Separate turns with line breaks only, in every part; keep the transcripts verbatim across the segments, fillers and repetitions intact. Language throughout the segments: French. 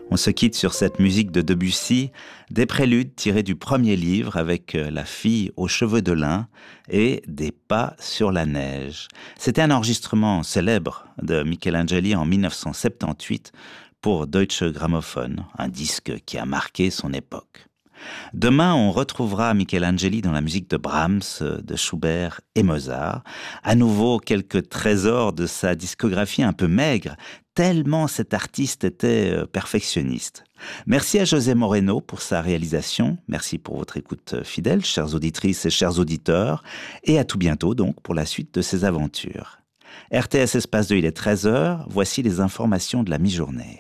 On se quitte sur cette musique de Debussy, des préludes tirés du premier livre avec La fille aux cheveux de lin et Des pas sur la neige. C'était un enregistrement célèbre de Michelangeli en dix-neuf cent soixante-dix-huit pour Deutsche Grammophon, un disque qui a marqué son époque. Demain, on retrouvera Michelangeli dans la musique de Brahms, de Schubert et Mozart. À nouveau, quelques trésors de sa discographie un peu maigre, tellement cet artiste était perfectionniste. Merci à José Moreno pour sa réalisation. Merci pour votre écoute fidèle, chères auditrices et chers auditeurs. Et à tout bientôt, donc, pour la suite de ses aventures. R T S Espace deux, il est treize heures. Voici les informations de la mi-journée.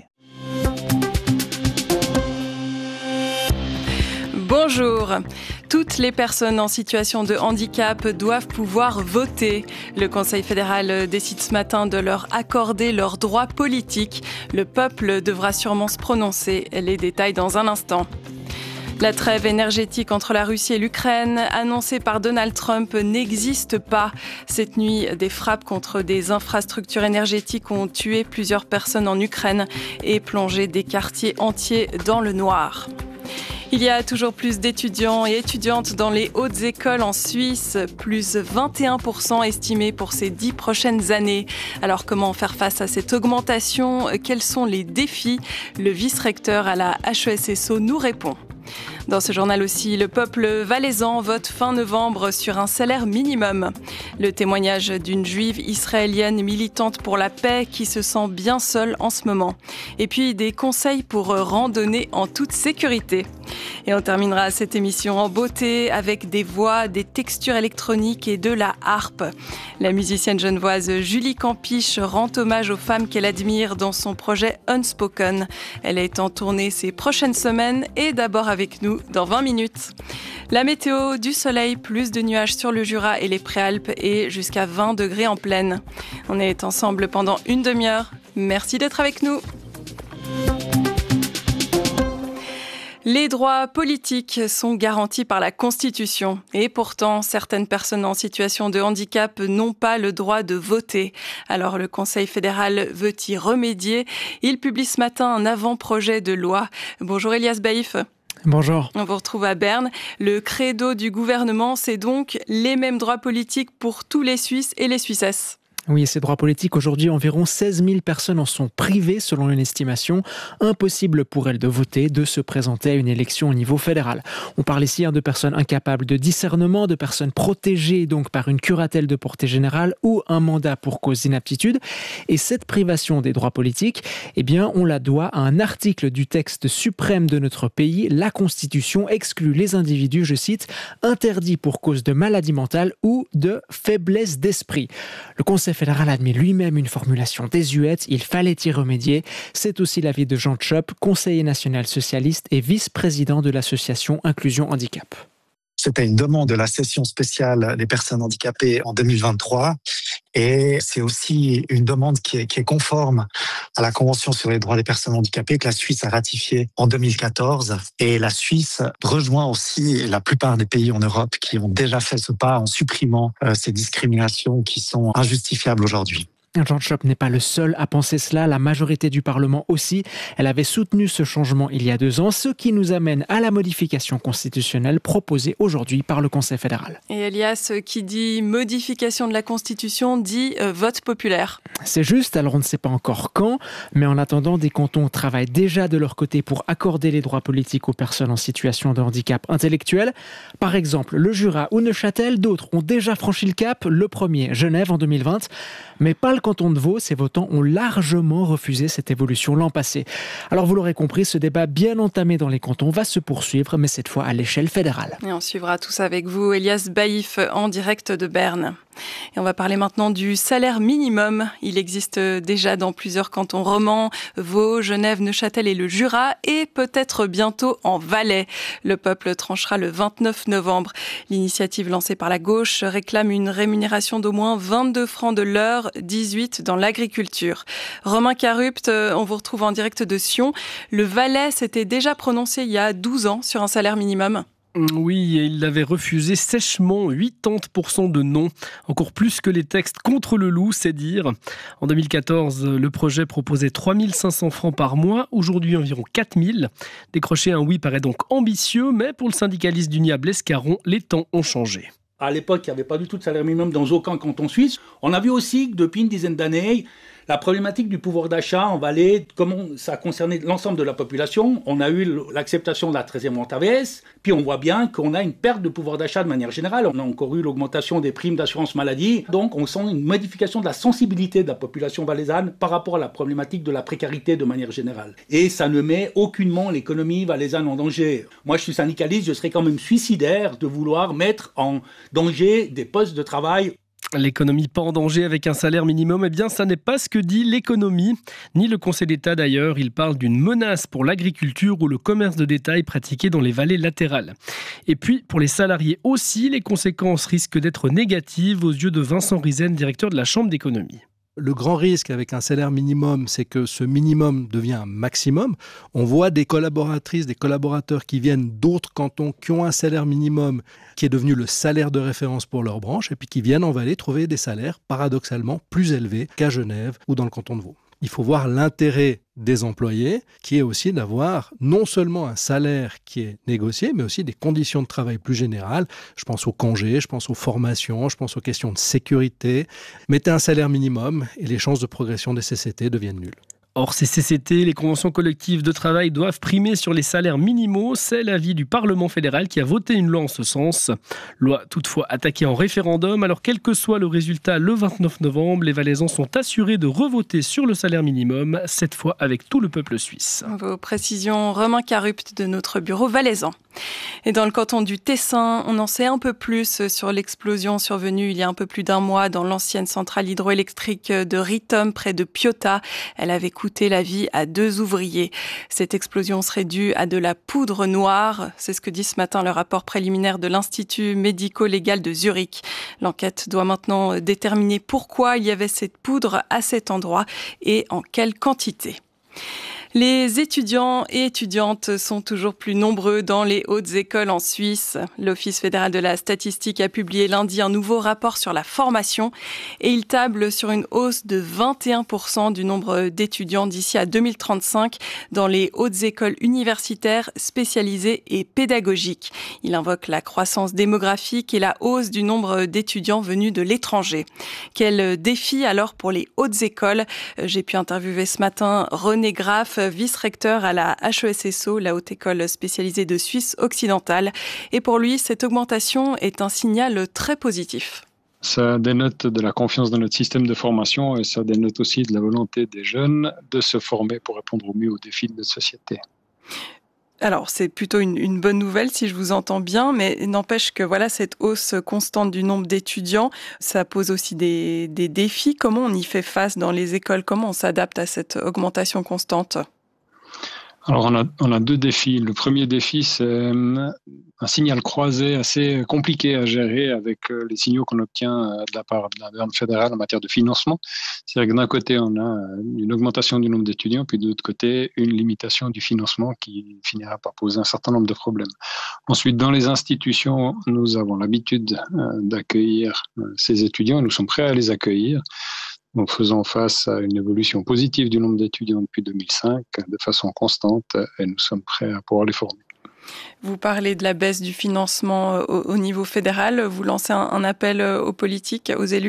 Bonjour. Toutes les personnes en situation de handicap doivent pouvoir voter. Le Conseil fédéral décide ce matin de leur accorder leurs droits politiques. Le peuple devra sûrement se prononcer. Les détails dans un instant. La trêve énergétique entre la Russie et l'Ukraine, annoncée par Donald Trump, n'existe pas. Cette nuit, des frappes contre des infrastructures énergétiques ont tué plusieurs personnes en Ukraine et plongé des quartiers entiers dans le noir. Il y a toujours plus d'étudiants et étudiantes dans les hautes écoles en Suisse, plus vingt et un pour cent estimés pour ces dix prochaines années. Alors comment faire face à cette augmentation ? Quels sont les défis ? Le vice-recteur à la H E S S O nous répond. Dans ce journal aussi, le peuple valaisan vote fin novembre sur un salaire minimum. Le témoignage d'une juive israélienne militante pour la paix qui se sent bien seule en ce moment. Et puis des conseils pour randonner en toute sécurité. Et on terminera cette émission en beauté avec des voix, des textures électroniques et de la harpe. La musicienne genevoise Julie Campiche rend hommage aux femmes qu'elle admire dans son projet Unspoken. Elle est en tournée ces prochaines semaines et d'abord avec nous dans vingt minutes. La météo, du soleil, plus de nuages sur le Jura et les Préalpes et jusqu'à vingt degrés en plaine. On est ensemble pendant une demi-heure. Merci d'être avec nous. Les droits politiques sont garantis par la Constitution et pourtant, certaines personnes en situation de handicap n'ont pas le droit de voter. Alors le Conseil fédéral veut y remédier. Il publie ce matin un avant-projet de loi. Bonjour Elias Baïf.
Bonjour.
On vous retrouve à Berne. Le credo du gouvernement, c'est donc les mêmes droits politiques pour tous les Suisses et les Suissesses.
Oui, ces droits politiques, aujourd'hui, environ seize mille personnes en sont privées, selon une estimation. Impossible pour elles de voter, de se présenter à une élection au niveau fédéral. On parle ici hein, de personnes incapables de discernement, de personnes protégées donc par une curatelle de portée générale ou un mandat pour cause d'inaptitude. Et cette privation des droits politiques, eh bien, on la doit à un article du texte suprême de notre pays. La Constitution exclut les individus, je cite, interdits pour cause de maladie mentale ou de faiblesse d'esprit. Le Conseil fédéral admet lui-même une formulation désuète, il fallait y remédier. C'est aussi l'avis de Jean Tchop, conseiller national socialiste et vice-président de l'association Inclusion Handicap.
C'était une demande de la session spéciale des personnes handicapées en deux mille vingt-trois et c'est aussi une demande qui est, qui est conforme à la Convention sur les droits des personnes handicapées que la Suisse a ratifiée en deux mille quatorze. Et la Suisse rejoint aussi la plupart des pays en Europe qui ont déjà fait ce pas en supprimant euh, ces discriminations qui sont injustifiables aujourd'hui.
Jean Tchop n'est pas le seul à penser cela, la majorité du Parlement aussi. Elle avait soutenu ce changement il y a deux ans, ce qui nous amène à la modification constitutionnelle proposée aujourd'hui par le Conseil fédéral.
Et Elias, qui dit modification de la Constitution, dit euh, vote populaire.
C'est juste, alors on ne sait pas encore quand, mais en attendant, des cantons travaillent déjà de leur côté pour accorder les droits politiques aux personnes en situation de handicap intellectuel. Par exemple, le Jura ou Neuchâtel, d'autres ont déjà franchi le cap, le premier, Genève en deux mille vingt, mais pas le canton de Vaud, ses votants ont largement refusé cette évolution l'an passé. Alors vous l'aurez compris, ce débat bien entamé dans les cantons va se poursuivre, mais cette fois à l'échelle fédérale.
Et on suivra tout ça avec vous, Elias Baïf, en direct de Berne. Et on va parler maintenant du salaire minimum. Il existe déjà dans plusieurs cantons romans, Vaud, Genève, Neuchâtel et le Jura, et peut-être bientôt en Valais. Le peuple tranchera le vingt-neuf novembre. L'initiative lancée par la gauche réclame une rémunération d'au moins vingt-deux francs de l'heure, dix-huit dans l'agriculture. Romain Carupt, on vous retrouve en direct de Sion. Le Valais s'était déjà prononcé il y a douze ans sur un salaire minimum.
Oui, et il avait refusé sèchement quatre-vingt-dix pour cent de non, encore plus que les textes contre le loup, c'est dire. En deux mille quatorze, le projet proposait trois mille cinq cents francs par mois, aujourd'hui environ quatre mille. Décrocher un oui paraît donc ambitieux, mais pour le syndicaliste d'Unia Blescaron, les temps ont changé.
À l'époque, il n'y avait pas du tout de salaire minimum dans aucun canton suisse. On a vu aussi que depuis une dizaine d'années, la problématique du pouvoir d'achat en Valais, comment ça a concerné l'ensemble de la population. On a eu l'acceptation de la treizième rente A V S, puis on voit bien qu'on a une perte de pouvoir d'achat de manière générale. On a encore eu l'augmentation des primes d'assurance maladie. Donc on sent une modification de la sensibilité de la population valaisanne par rapport à la problématique de la précarité de manière générale. Et ça ne met aucunement l'économie valaisanne en danger. Moi, je suis syndicaliste, je serais quand même suicidaire de vouloir mettre en danger des postes de travail.
L'économie pas en danger avec un salaire minimum, eh bien ça n'est pas ce que dit l'économie, ni le Conseil d'État d'ailleurs. Il parle d'une menace pour l'agriculture ou le commerce de détail pratiqué dans les vallées latérales. Et puis pour les salariés aussi, les conséquences risquent d'être négatives aux yeux de Vincent Rizen, directeur de la Chambre d'économie.
Le grand risque avec un salaire minimum, c'est que ce minimum devient un maximum. On voit des collaboratrices, des collaborateurs qui viennent d'autres cantons qui ont un salaire minimum qui est devenu le salaire de référence pour leur branche et puis qui viennent en Valais trouver des salaires paradoxalement plus élevés qu'à Genève ou dans le canton de Vaud. Il faut voir l'intérêt des employés, qui est aussi d'avoir non seulement un salaire qui est négocié, mais aussi des conditions de travail plus générales. Je pense aux congés, je pense aux formations, je pense aux questions de sécurité. Mettez un salaire minimum et les chances de progression des C C T deviennent nulles.
Or, ces C C T, les conventions collectives de travail, doivent primer sur les salaires minimaux. C'est l'avis du Parlement fédéral qui a voté une loi en ce sens. Loi toutefois attaquée en référendum. Alors, quel que soit le résultat le vingt-neuf novembre, les Valaisans sont assurés de revoter sur le salaire minimum, cette fois avec tout le peuple suisse.
Vos précisions, Romain Carupt de notre bureau valaisan. Et dans le canton du Tessin, on en sait un peu plus sur l'explosion survenue il y a un peu plus d'un mois dans l'ancienne centrale hydroélectrique de Ritom, près de Piota. Elle avait coûté la vie à deux ouvriers. Cette explosion serait due à de la poudre noire. C'est ce que dit ce matin le rapport préliminaire de l'Institut médico-légal de Zurich. L'enquête doit maintenant déterminer pourquoi il y avait cette poudre à cet endroit et en quelle quantité. Les étudiants et étudiantes sont toujours plus nombreux dans les hautes écoles en Suisse. L'Office fédéral de la statistique a publié lundi un nouveau rapport sur la formation et il table sur une hausse de vingt et un pour cent du nombre d'étudiants d'ici à deux mille trente-cinq dans les hautes écoles universitaires spécialisées et pédagogiques. Il invoque la croissance démographique et la hausse du nombre d'étudiants venus de l'étranger. Quel défi alors pour les hautes écoles ? J'ai pu interviewer ce matin René Graff, vice-recteur à la H E S S O, la haute école spécialisée de Suisse occidentale. Et pour lui, cette augmentation est un signal très positif.
Ça dénote de la confiance dans notre système de formation et ça dénote aussi de la volonté des jeunes de se former pour répondre au mieux aux défis de notre société.
Alors, c'est plutôt une, une bonne nouvelle si je vous entends bien, mais n'empêche que voilà, cette hausse constante du nombre d'étudiants, ça pose aussi des, des défis. Comment on y fait face dans les écoles ? Comment on s'adapte à cette augmentation constante ?
Alors, on a, on a deux défis. Le premier défi, c'est un signal croisé assez compliqué à gérer avec les signaux qu'on obtient de la part de la gouvernement fédéral en matière de financement. C'est-à-dire que d'un côté, on a une augmentation du nombre d'étudiants, puis de l'autre côté, une limitation du financement qui finira par poser un certain nombre de problèmes. Ensuite, dans les institutions, nous avons l'habitude d'accueillir ces étudiants, nous sommes prêts à les accueillir. Donc, faisant face à une évolution positive du nombre d'étudiants depuis deux mille cinq de façon constante et nous sommes prêts à pouvoir les former.
Vous parlez de la baisse du financement au, au niveau fédéral. Vous lancez un, un appel aux politiques, aux élus ?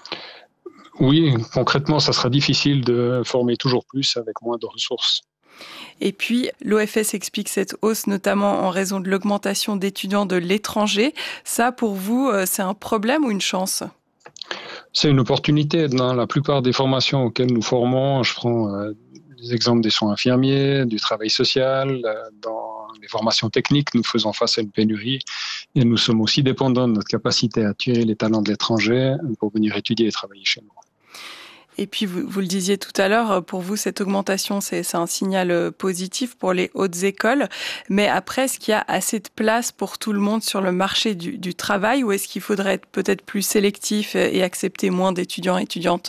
Oui, concrètement, ça sera difficile de former toujours plus avec moins de ressources.
Et puis, l'O F S explique cette hausse notamment en raison de l'augmentation d'étudiants de l'étranger. Ça, pour vous, c'est un problème ou une chance ?
C'est une opportunité. Dans la plupart des formations auxquelles nous formons, je prends euh, des exemples des soins infirmiers, du travail social. Euh, dans les formations techniques, nous faisons face à une pénurie et nous sommes aussi dépendants de notre capacité à attirer les talents de l'étranger pour venir étudier et travailler chez nous.
Et puis, vous, vous le disiez tout à l'heure, pour vous, cette augmentation, c'est, c'est un signal positif pour les hautes écoles. Mais après, est-ce qu'il y a assez de place pour tout le monde sur le marché du, du travail ou est-ce qu'il faudrait être peut-être plus sélectif et accepter moins d'étudiants et étudiantes ?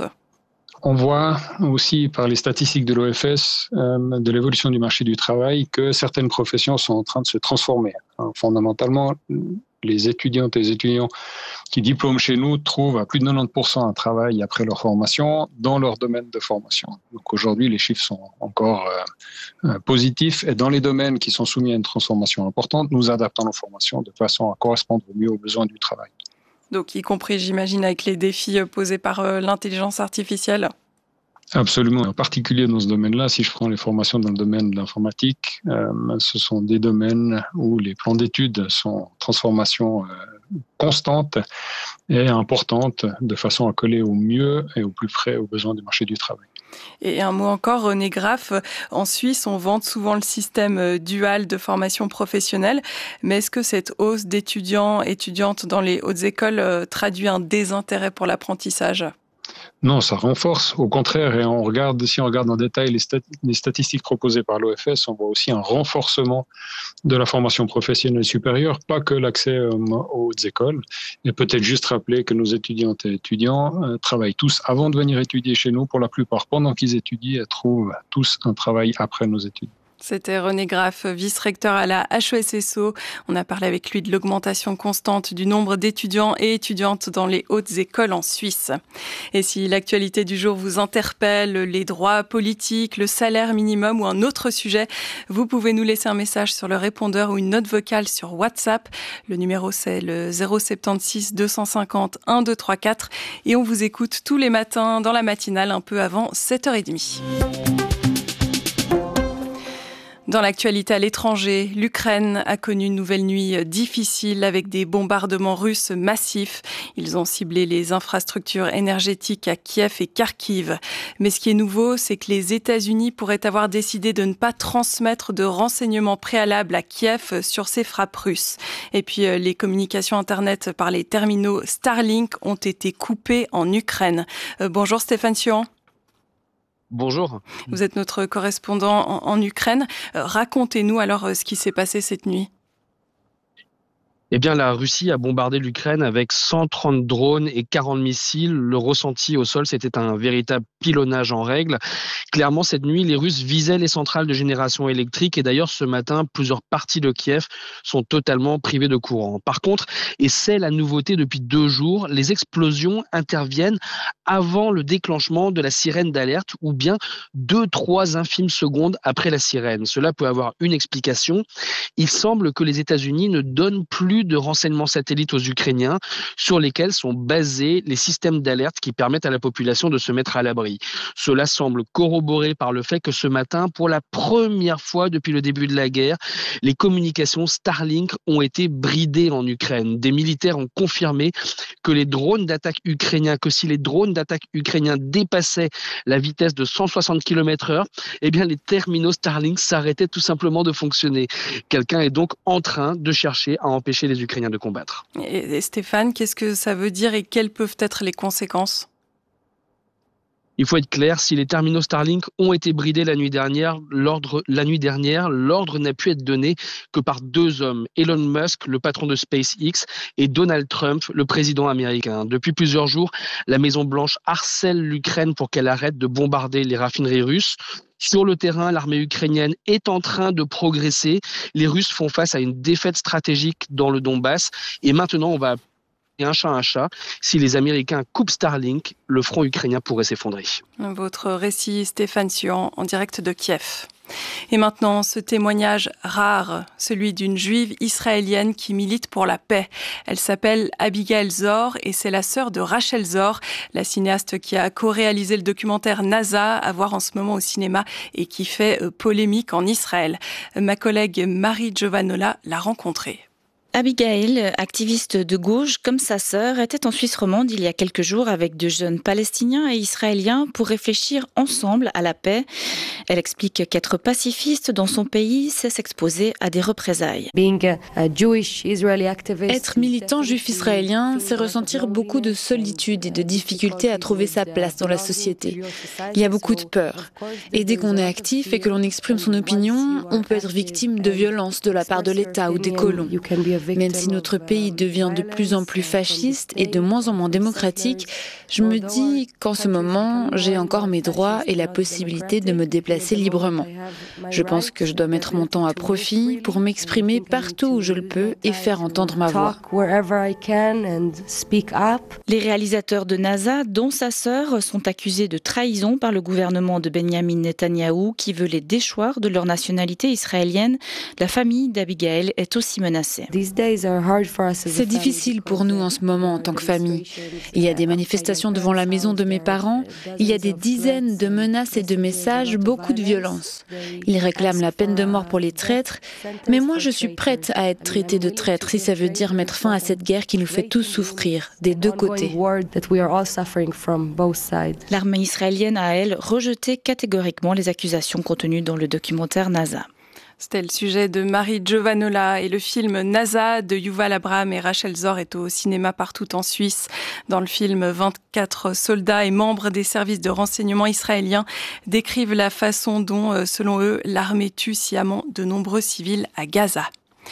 On voit aussi par les statistiques de l'O F S, euh, de l'évolution du marché du travail, que certaines professions sont en train de se transformer. Alors, fondamentalement, les étudiantes et les étudiants qui diplôment chez nous trouvent à plus de quatre-vingt-dix pour cent un travail après leur formation dans leur domaine de formation. Donc aujourd'hui, les chiffres sont encore euh, positifs et dans les domaines qui sont soumis à une transformation importante, nous adaptons nos formations de façon à correspondre au mieux aux besoins du travail.
Donc, y compris, j'imagine, avec les défis posés par euh, l'intelligence artificielle.
Absolument. En particulier dans ce domaine-là, si je prends les formations dans le domaine de l'informatique, euh, ce sont des domaines où les plans d'études sont en transformation euh, constante et importante de façon à coller au mieux et au plus près aux besoins du marché du travail.
Et un mot encore, René Graff, en Suisse, on vante souvent le système dual de formation professionnelle, mais est-ce que cette hausse d'étudiants, étudiantes dans les hautes écoles traduit un désintérêt pour l'apprentissage ?
Non, ça renforce. Au contraire, et on regarde, si on regarde en détail les, stat- les statistiques proposées par l'O F S, on voit aussi un renforcement de la formation professionnelle supérieure, pas que l'accès euh, aux hautes écoles. Et peut-être juste rappeler que nos étudiantes et étudiants euh, travaillent tous avant de venir étudier chez nous. Pour la plupart, pendant qu'ils étudient, ils trouvent tous un travail après nos études.
C'était René Graff, vice-recteur à la H E S S O. On a parlé avec lui de l'augmentation constante du nombre d'étudiants et étudiantes dans les hautes écoles en Suisse. Et si l'actualité du jour vous interpelle, les droits politiques, le salaire minimum ou un autre sujet, vous pouvez nous laisser un message sur le répondeur ou une note vocale sur WhatsApp. Le numéro, c'est le zéro sept six deux cent cinquante un deux trois quatre et on vous écoute tous les matins dans la matinale un peu avant sept heures trente. Dans l'actualité à l'étranger, l'Ukraine a connu une nouvelle nuit difficile avec des bombardements russes massifs. Ils ont ciblé les infrastructures énergétiques à Kiev et Kharkiv. Mais ce qui est nouveau, c'est que les États-Unis pourraient avoir décidé de ne pas transmettre de renseignements préalables à Kiev sur ces frappes russes. Et puis, les communications Internet par les terminaux Starlink ont été coupées en Ukraine. Euh, bonjour Stéphane Sion.
Bonjour.
Vous êtes notre correspondant en, en Ukraine. Euh, racontez-nous alors euh, ce qui s'est passé cette nuit.
Eh bien, la Russie a bombardé l'Ukraine avec cent trente drones et quarante missiles. Le ressenti au sol, c'était un véritable pilonnage en règle. Clairement, cette nuit, les Russes visaient les centrales de génération électrique et d'ailleurs, ce matin, plusieurs parties de Kiev sont totalement privées de courant. Par contre, et c'est la nouveauté depuis deux jours, les explosions interviennent avant le déclenchement de la sirène d'alerte ou bien deux, trois infimes secondes après la sirène. Cela peut avoir une explication. Il semble que les États-Unis ne donnent plus de renseignements satellites aux Ukrainiens sur lesquels sont basés les systèmes d'alerte qui permettent à la population de se mettre à l'abri. Cela semble corroboré par le fait que ce matin, pour la première fois depuis le début de la guerre, les communications Starlink ont été bridées en Ukraine. Des militaires ont confirmé que les drones d'attaque ukrainiens, que si les drones d'attaque ukrainiens dépassaient la vitesse de cent soixante kilomètres heure, eh bien les terminaux Starlink s'arrêtaient tout simplement de fonctionner. Quelqu'un est donc en train de chercher à empêcher les Ukrainiens de combattre.
Et, et Stéphane, qu'est-ce que ça veut dire et quelles peuvent être les conséquences ?
Il faut être clair, si les terminaux Starlink ont été bridés la nuit dernière, l'ordre, la nuit dernière, l'ordre n'a pu être donné que par deux hommes, Elon Musk, le patron de SpaceX, et Donald Trump, le président américain. Depuis plusieurs jours, la Maison-Blanche harcèle l'Ukraine pour qu'elle arrête de bombarder les raffineries russes. Sur le terrain, l'armée ukrainienne est en train de progresser. Les Russes font face à une défaite stratégique dans le Donbass. Et maintenant, on va et un chat un chat. Si les Américains coupent Starlink, le front ukrainien pourrait s'effondrer.
Votre récit, Stéphane Sion, en direct de Kiev. Et maintenant, ce témoignage rare, celui d'une juive israélienne qui milite pour la paix. Elle s'appelle Abigail Zor et c'est la sœur de Rachel Zor, la cinéaste qui a co-réalisé le documentaire NASA, à voir en ce moment au cinéma et qui fait polémique en Israël. Ma collègue Marie Giovanola l'a rencontrée.
Abigail, activiste de gauche comme sa sœur, était en Suisse romande il y a quelques jours avec de jeunes Palestiniens et Israéliens pour réfléchir ensemble à la paix. Elle explique qu'être pacifiste dans son pays, c'est s'exposer à des représailles. Être militant juif israélien, c'est ressentir beaucoup de solitude et de difficulté à trouver sa place dans la société. Il y a beaucoup de peur. Et dès qu'on est actif et que l'on exprime son opinion, on peut être victime de violences de la part de l'État ou des colons. Même si notre pays devient de plus en plus fasciste et de moins en moins démocratique, je me dis qu'en ce moment, j'ai encore mes droits et la possibilité de me déplacer librement. Je pense que je dois mettre mon temps à profit pour m'exprimer partout où je le peux et faire entendre ma voix. Les réalisateurs de NASA, dont sa sœur, sont accusés de trahison par le gouvernement de Benjamin Netanyahou qui veut les déchoir de leur nationalité israélienne. La famille d'Abigail est aussi menacée. C'est difficile pour nous en ce moment en tant que famille. Il y a des manifestations devant la maison de mes parents. Il y a des dizaines de menaces et de messages, beaucoup de violence. Ils réclament la peine de mort pour les traîtres, mais moi je suis prête à être traitée de traître si ça veut dire mettre fin à cette guerre qui nous fait tous souffrir, des deux côtés. L'armée israélienne a, elle, rejeté catégoriquement les accusations contenues dans le documentaire NASA.
C'était le sujet de Marie Giovanola et le film NASA de Yuval Abraham et Rachel Zor est au cinéma partout en Suisse. Dans le film, vingt-quatre soldats et membres des services de renseignement israéliens décrivent la façon dont, selon eux, l'armée tue sciemment de nombreux civils à Gaza.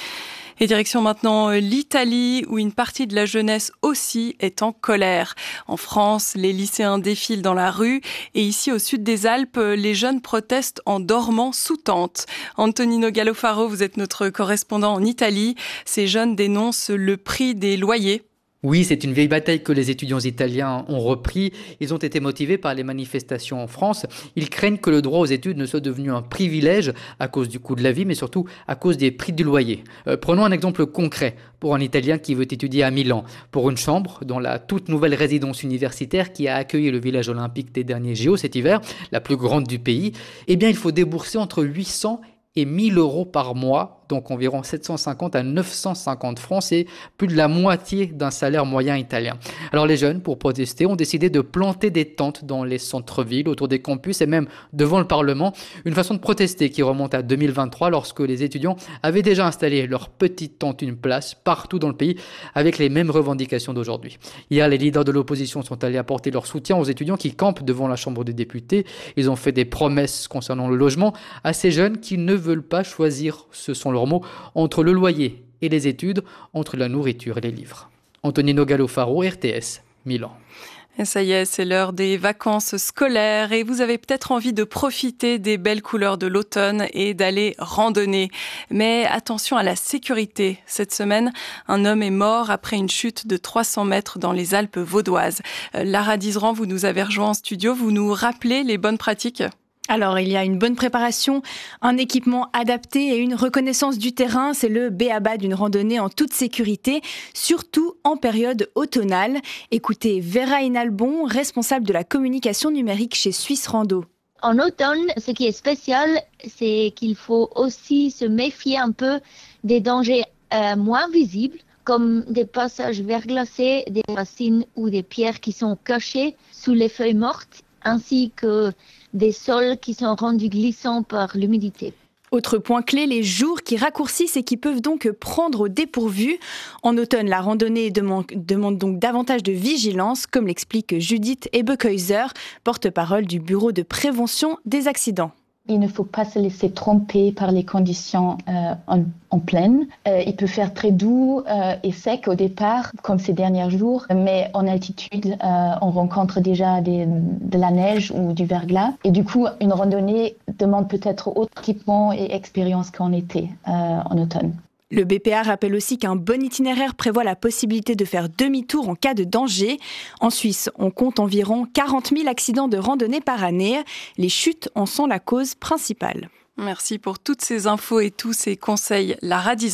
Et direction maintenant l'Italie, où une partie de la jeunesse aussi est en colère. En France, les lycéens défilent dans la rue et ici au sud des Alpes, les jeunes protestent en dormant sous tente. Antonino Gallofaro, vous êtes notre correspondant en Italie. Ces jeunes dénoncent le prix des loyers.
Oui, c'est une vieille bataille que les étudiants italiens ont repris. Ils ont été motivés par les manifestations en France. Ils craignent que le droit aux études ne soit devenu un privilège à cause du coût de la vie, mais surtout à cause des prix du loyer. Euh, prenons un exemple concret pour un Italien qui veut étudier à Milan. Pour une chambre dans la toute nouvelle résidence universitaire qui a accueilli le village olympique des derniers J O cet hiver, la plus grande du pays, eh bien il faut débourser entre huit cents et mille euros par mois, donc environ sept cent cinquante à neuf cent cinquante francs, c'est plus de la moitié d'un salaire moyen italien. Alors les jeunes, pour protester, ont décidé de planter des tentes dans les centres-villes, autour des campus et même devant le Parlement. Une façon de protester qui remonte à deux mille vingt-trois, lorsque les étudiants avaient déjà installé leurs petites tentes une place partout dans le pays, avec les mêmes revendications d'aujourd'hui. Hier, les leaders de l'opposition sont allés apporter leur soutien aux étudiants qui campent devant la Chambre des députés. Ils ont fait des promesses concernant le logement à ces jeunes qui ne veulent pas choisir, ce sont leurs mots, entre le loyer et les études, entre la nourriture et les livres. Antonino Gallofaro, R T S, Milan.
Et ça y est, c'est l'heure des vacances scolaires et vous avez peut-être envie de profiter des belles couleurs de l'automne et d'aller randonner. Mais attention à la sécurité. Cette semaine, un homme est mort après une chute de trois cents mètres dans les Alpes vaudoises. Lara Dizeran, vous nous avez rejoint en studio. Vous nous rappelez les bonnes pratiques ?
Alors, il y a une bonne préparation, un équipement adapté et une reconnaissance du terrain. C'est le b a ba d'une randonnée en toute sécurité, surtout en période automnale. Écoutez Vera Inalbon, responsable de la communication numérique chez Suisse Rando.
En automne, ce qui est spécial, c'est qu'il faut aussi se méfier un peu des dangers euh, moins visibles, comme des passages verglacés, des racines ou des pierres qui sont cachées sous les feuilles mortes, ainsi que des sols qui sont rendus glissants par l'humidité.
Autre point clé, les jours qui raccourcissent et qui peuvent donc prendre au dépourvu. En automne, la randonnée demande, demande donc davantage de vigilance, comme l'explique Judith Ebekeuser, porte-parole du Bureau de prévention des accidents.
Il ne faut pas se laisser tromper par les conditions euh, en, en plaine. Euh, il peut faire très doux euh, et sec au départ, comme ces derniers jours, mais en altitude, euh, on rencontre déjà des, de la neige ou du verglas. Et du coup, une randonnée demande peut-être autre équipement et expérience qu'en été, euh, en automne.
Le B P A rappelle aussi qu'un bon itinéraire prévoit la possibilité de faire demi-tour en cas de danger. En Suisse, on compte environ quarante mille accidents de randonnée par année. Les chutes en sont la cause principale.
Merci pour toutes ces infos et tous ces conseils, Lara Dizeran.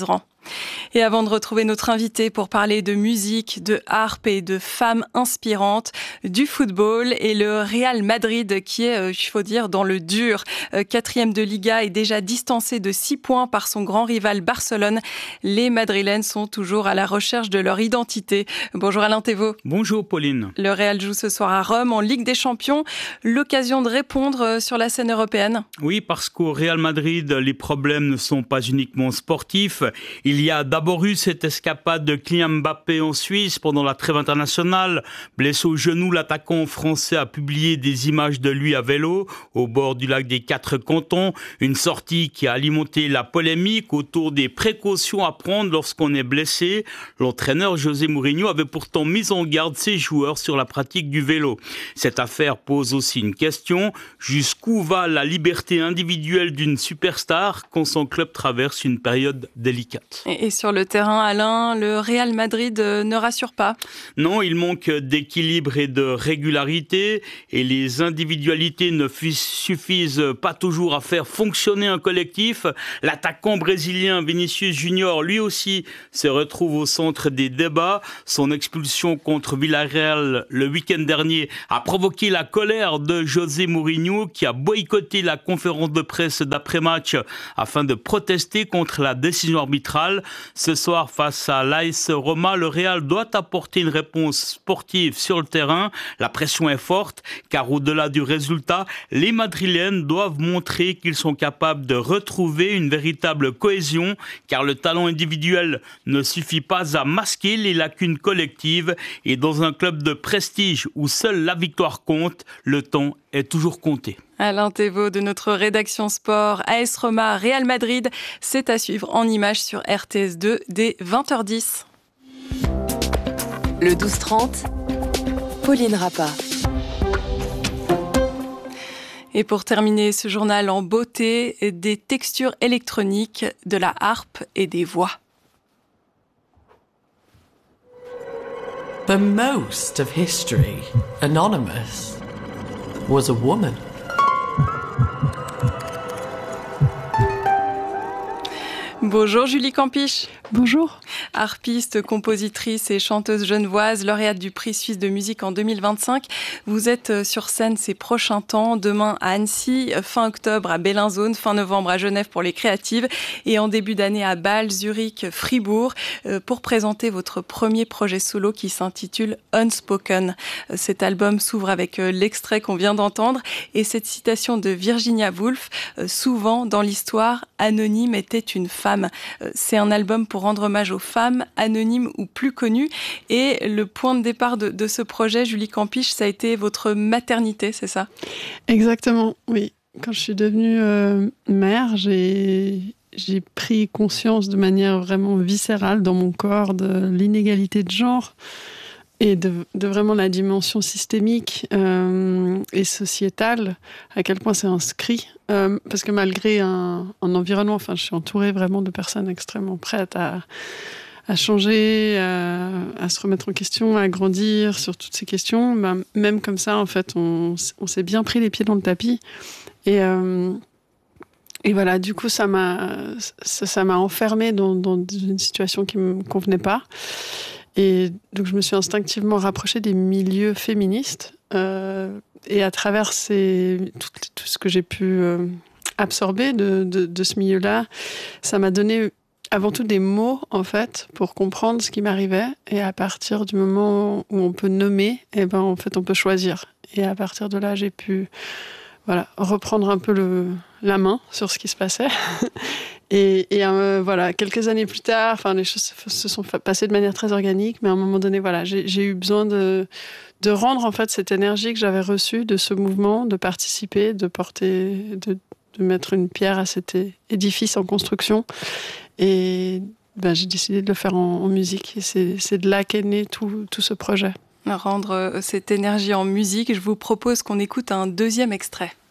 Et avant de retrouver notre invité pour parler de musique, de harpe et de femmes inspirantes, du football et le Real Madrid qui est, il faut dire, dans le dur. Quatrième de Liga et déjà distancé de six points par son grand rival Barcelone. Les Madrilènes sont toujours à la recherche de leur identité. Bonjour Alain Thévault.
Bonjour Pauline.
Le Real joue ce soir à Rome en Ligue des Champions. L'occasion de répondre sur la scène européenne.
Oui, parce qu'au Real Madrid, les problèmes ne sont pas uniquement sportifs. Il y a d'abord eu cette escapade de Kylian Mbappé en Suisse pendant la trêve internationale. Blessé au genou, l'attaquant français a publié des images de lui à vélo au bord du lac des Quatre Cantons. Une sortie qui a alimenté la polémique autour des précautions à prendre lorsqu'on est blessé. L'entraîneur José Mourinho avait pourtant mis en garde ses joueurs sur la pratique du vélo. Cette affaire pose aussi une question. Jusqu'où va la liberté individuelle d'une superstar quand son club traverse une période délicate?
Et sur le terrain, Alain, le Real Madrid ne rassure pas.
Non, il manque d'équilibre et de régularité et les individualités ne suffisent pas toujours à faire fonctionner un collectif. L'attaquant brésilien Vinicius Junior, lui aussi, se retrouve au centre des débats. Son expulsion contre Villarreal le week-end dernier a provoqué la colère de José Mourinho qui a boycotté la conférence de presse d'après-match afin de protester contre la décision arbitrale. Ce soir, face à l'A S Roma, le Real doit apporter une réponse sportive sur le terrain. La pression est forte, car au-delà du résultat, les Madrilènes doivent montrer qu'ils sont capables de retrouver une véritable cohésion, car le talent individuel ne suffit pas à masquer les lacunes collectives. Et dans un club de prestige où seule la victoire compte, le temps est toujours compté.
Alain Thévault de notre rédaction sport. A S Roma, Real Madrid, c'est à suivre en images sur R T S deux dès vingt heures dix.
Le douze trente, Pauline Rappa.
Et pour terminer ce journal en beauté, des textures électroniques, de la harpe et des voix.
For most of history, Anonymous was a woman.
Bonjour Julie Campiche.
Bonjour.
Harpiste, compositrice et chanteuse genevoise, lauréate du prix suisse de musique en deux mille vingt-cinq. Vous êtes sur scène ces prochains temps, demain à Annecy, fin octobre à Bellinzone, fin novembre à Genève pour les créatives et en début d'année à Bâle, Zurich, Fribourg pour présenter votre premier projet solo qui s'intitule Unspoken. Cet album s'ouvre avec l'extrait qu'on vient d'entendre et cette citation de Virginia Woolf, souvent dans l'histoire, anonyme était une femme. C'est un album pour rendre hommage aux femmes, anonymes ou plus connues. Et le point de départ de, de ce projet, Julie Campiche, ça a été votre maternité, c'est ça?
Exactement, oui. Quand je suis devenue euh, mère, j'ai, j'ai pris conscience de manière vraiment viscérale dans mon corps de l'inégalité de genre et de, de vraiment la dimension systémique euh, et sociétale, à quel point c'est inscrit. Euh, parce que malgré un, un environnement, enfin, je suis entourée vraiment de personnes extrêmement prêtes à, à changer, à, à se remettre en question, à grandir sur toutes ces questions. Ben, même comme ça, en fait, on, on s'est bien pris les pieds dans le tapis. Et, euh, et voilà, du coup, ça m'a, ça, ça m'a enfermée dans, dans une situation qui ne me convenait pas. Et donc, je me suis instinctivement rapprochée des milieux féministes. Euh, et à travers ces, tout, tout ce que j'ai pu euh, absorber de, de, de ce milieu-là, ça m'a donné avant tout des mots, en fait, pour comprendre ce qui m'arrivait. Et à partir du moment où on peut nommer, eh ben, en fait, on peut choisir. Et à partir de là, j'ai pu voilà, reprendre un peu le, la main sur ce qui se passait. Et, et euh, voilà, quelques années plus tard, enfin, les choses se sont passées de manière très organique, mais à un moment donné, voilà, j'ai, j'ai eu besoin de, de rendre en fait cette énergie que j'avais reçue de ce mouvement, de participer, de porter, de, de mettre une pierre à cet édifice en construction. Et ben, j'ai décidé de le faire en, en musique. Et c'est, c'est de là qu'est né tout, tout ce projet.
Rendre cette énergie en musique, je vous propose qu'on écoute un deuxième extrait.